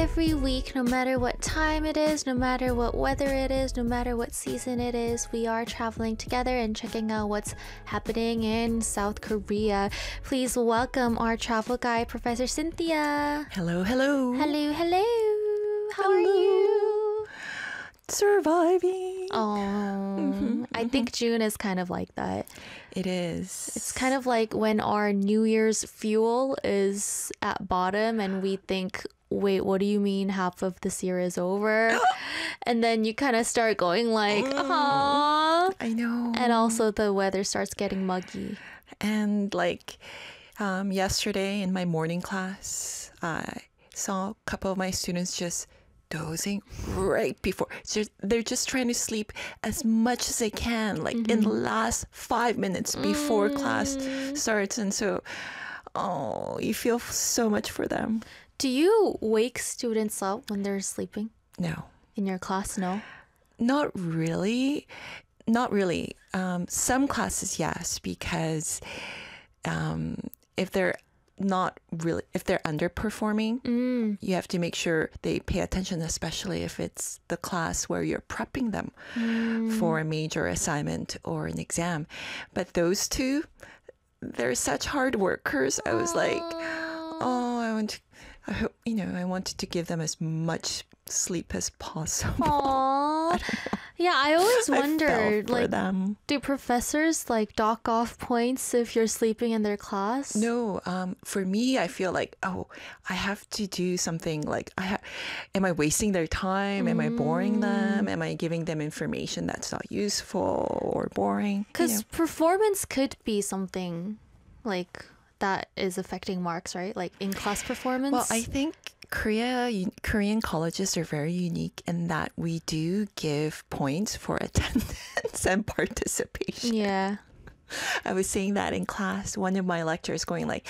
every week, no matter what time it is, no matter what weather it is, no matter what season it is, we are traveling together and checking out what's happening in South Korea. Please welcome our travel guide, Professor Cynthia. Hello, hello. Hello, hello. How are you? Surviving. Oh, I think June is kind of like that. It is. It's kind of like when our New Year's fuel is at bottom and we think, wait, what do you mean half of this year is over? And then you kind of start going like, ah. I know. And also the weather starts getting muggy. And like yesterday in my morning class, I saw a couple of my students just dozing right before. They're just trying to sleep as much as they can, like in the last 5 minutes before class starts. And so, you feel so much for them. Do you wake students up when they're sleeping? No. In your class, no? Not really. Not really. Some classes, yes, because if they're underperforming, you have to make sure they pay attention, especially if it's the class where you're prepping them for a major assignment or an exam. But those two, they're such hard workers. I was like, I wanted to give them as much sleep as possible. Aww. Yeah, I always wondered, like, them. Do professors like dock off points if you're sleeping in their class? No, for me, I feel like, I have to do something like, am I wasting their time? Am I boring them? Am I giving them information that's not useful or boring? Because performance could be something like that is affecting marks, right? Like in class performance? Well, I think Korean colleges are very unique in that we do give points for attendance and participation. Yeah. I was saying that in class. One of my lecturers going like,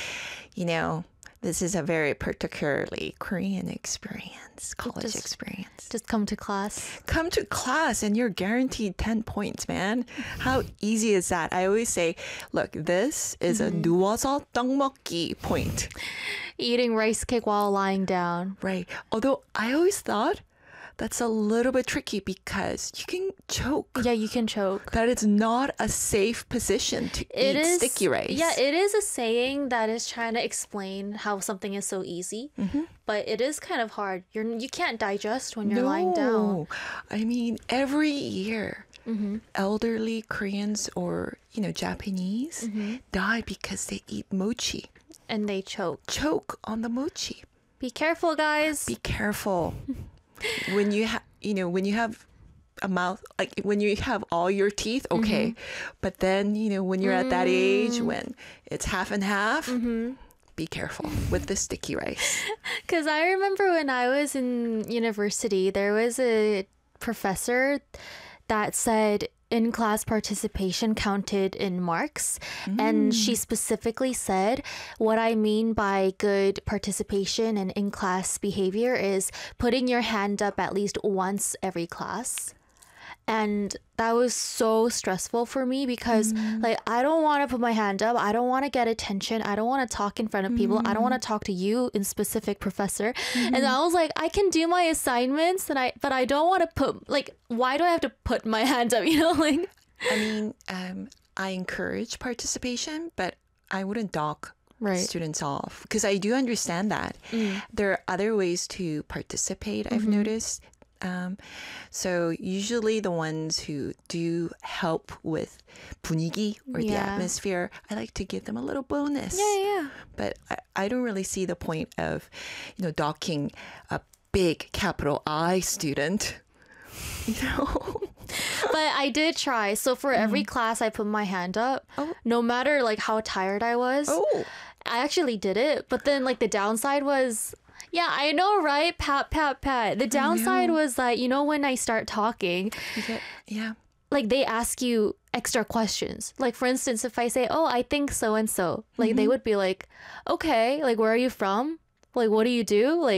this is a very particularly Korean experience, college experience. Just come to class. Come to class and you're guaranteed 10 points, man. How easy is that? I always say, look, this is a 누워서 떡 먹기 point. Eating rice cake while lying down. Right. Although I always thought that's a little bit tricky because you can choke. Yeah, you can choke. That it's not a safe position to eat sticky rice. Yeah, it is a saying that is trying to explain how something is so easy. But it is kind of hard. You can't digest when you're lying down. I mean, every year, elderly Koreans or, Japanese die because they eat mochi. And they choke. Choke on the mochi. Be careful, guys. Be careful. When you have a mouth, like when you have all your teeth, okay. But then, when you're at that age, when it's half and half, be careful with the sticky rice. Because I remember when I was in university, there was a professor that said in-class participation counted in marks. And she specifically said, what I mean by good participation and in-class behavior is putting your hand up at least once every class. And that was so stressful for me because I don't want to put my hand up. I don't want to get attention. I don't want to talk in front of people. I don't want to talk to you in specific, professor. And I was like, I can do my assignments, but I don't want to put, why do I have to put my hand up? I mean, I encourage participation, but I wouldn't dock students off because I do understand that. There are other ways to participate, I've noticed. So usually the ones who do help with 분위기 or the atmosphere, I like to give them a little bonus. Yeah. But I don't really see the point of, docking a big capital I student. But I did try. So for every class, I put my hand up. No matter how tired I was. I actually did it. But then the downside was... Yeah, I know, right? Pat, pat, pat. The downside was that, when I start talking, they ask you extra questions. For instance, if I say, I think so and so, they would be like, okay, where are you from? What do you do?